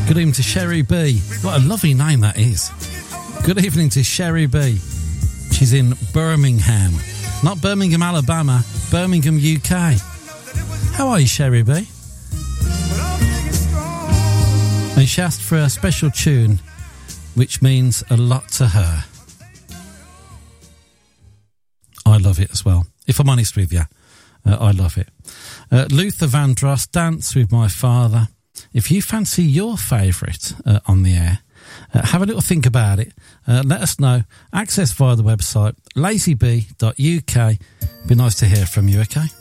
Good evening to Sherry B. What a lovely name that is. Good evening to Sherry B. She's in Birmingham. Not Birmingham, Alabama, Birmingham, UK. How are you, Sherry B? And she asked for a special tune, which means a lot to her. I love it as well. If I'm honest with you, I love it. Luther Vandross, Dance With My Father. If you fancy your favourite on the air, have a little think about it. Let us know. Access via the website lazyb.uk. Be nice to hear from you, okay?